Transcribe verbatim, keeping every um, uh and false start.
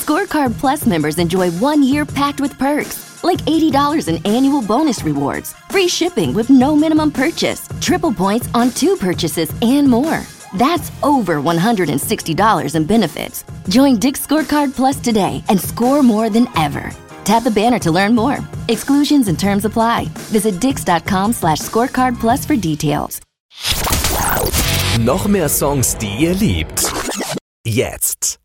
Scorecard Plus members enjoy one year packed with perks, like eighty dollars in annual bonus rewards, free shipping with no minimum purchase, triple points on two purchases, and more. That's over one hundred sixty dollars in benefits. Join Dick's Scorecard Plus today and score more than ever. Tap the banner to learn more. Exclusions and terms apply. Visit dix.com slash scorecard plus for details. Noch mehr Songs, die ihr liebt. Jetzt